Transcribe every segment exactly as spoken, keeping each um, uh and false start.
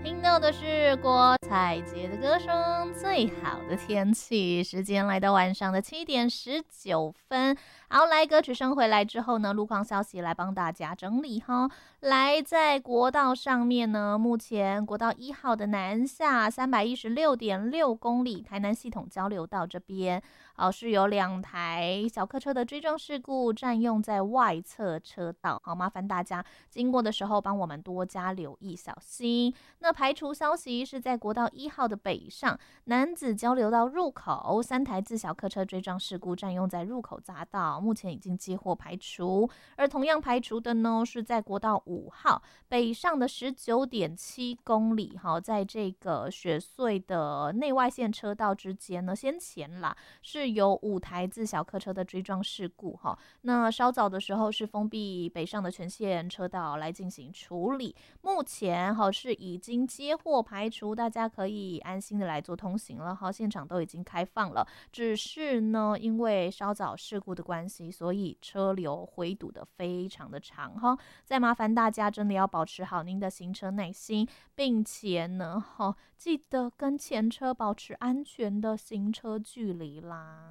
听到的是郭采洁的歌声《最好的天气》。时间来到晚上的七点十九分。好，来歌曲声回来之后呢，路况消息来帮大家整理哈。来，在国道上面呢，目前国道一号的南下三百一十六点六公里，台南系统交流道这边，哦，是有两台小客车的追撞事故，占用在外侧车道。好，麻烦大家经过的时候帮我们多加留意，小心。那排除消息是在国道一号的北上南子交流道入口，三台自小客车追撞事故占用在入口匝道，目前已经接获排除。而同样排除的呢，是在国道五号北上的十九点七公里，好，在这个雪隧的内外线车道之间呢，先前啦是有五台自小客车的追撞事故哈。那稍早的时候是封闭北上的全线车道来进行处理，目前哈是已经接获排除，大家可以安心的来做通行了哈。现场都已经开放了，只是呢因为稍早事故的关系，所以车流回堵的非常的长哈。再麻烦大家真的要保持好您的行车耐心，并且呢哈记得跟前车保持安全的行车距离啦。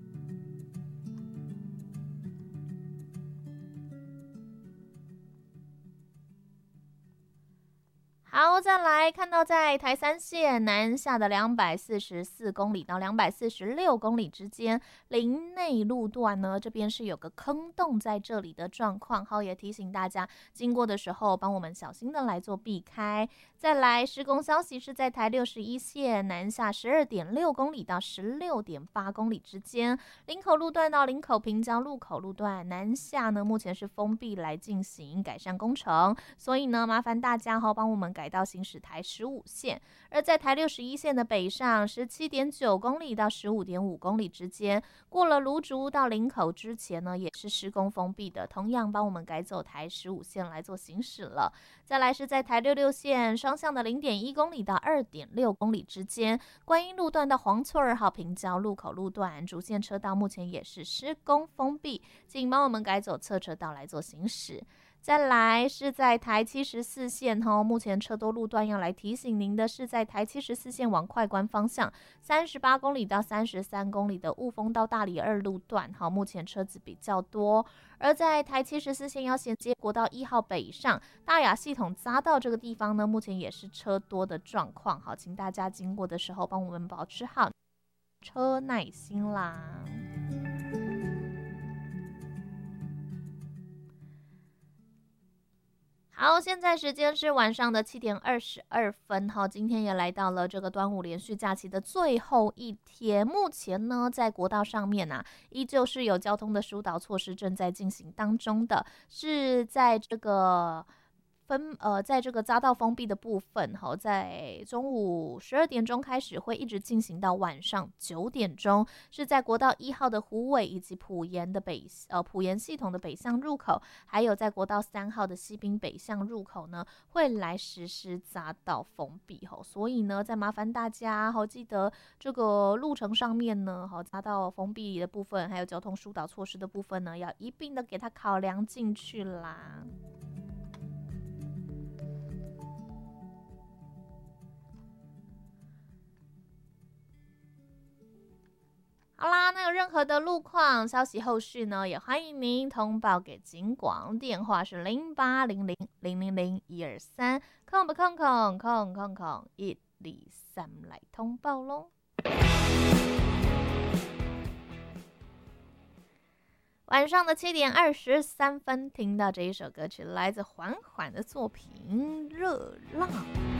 好，再来看到在台三线南下的两百四十四公里到两百四十六公里之间，林内路段呢，这边是有个坑洞在这里的状况，好，也提醒大家经过的时候帮我们小心的来做避开。再来施工消息是在台六十一线南下十二点六公里到十六点八公里之间，林口路段到林口平交路口路段南下呢，目前是封闭来进行改善工程，所以呢麻烦大家哈帮我们改到行驶台十五线。而在台六十一线的北上十七点九公里到十五点五公里之间，过了芦竹到林口之前呢也是施工封闭的，同样帮我们改走台十五线来做行驶了。再来是在台六六线双向的零点一公里到二点六公里之间，观音路段到黄厝二号平交路口路段主线车道目前也是施工封闭，请帮我们改走侧车道来做行驶。再来是在台七十四线哦，目前车多路段要来提醒您的是在台七十四线往快关方向三十八公里到三十三公里的雾峰到大里二路段，好，目前车子比较多。而在台七十四线要衔接国道一号北上大雅系统匝道这个地方呢，目前也是车多的状况，好，请大家经过的时候帮我们保持好车耐心啦。好，现在时间是晚上的七点二十二分哈，今天也来到了这个端午连续假期的最后一天。目前呢，在国道上面啊，依旧是有交通的疏导措施正在进行当中的，是在这个。分呃，在这个匝道封闭的部分，哈，在中午十二点钟开始，会一直进行到晚上九点钟，是在国道一号的虎尾以及埔盐的北呃埔盐系统的北向入口，还有在国道三号的西滨北向入口呢，会来实施匝道封闭哈。所以呢，再麻烦大家哈，记得这个路程上面呢，哈，匝道封闭的部分，还有交通疏导措施的部分呢，要一并的给它考量进去啦。好啦，那有任何的路况消息后续呢，也欢迎您通报给警广，电话是零八零零零零零一二三，空不空空空空空一二三来通报喽。晚上的七点二十三分，听到这一首歌曲，来自缓缓的作品《热浪》。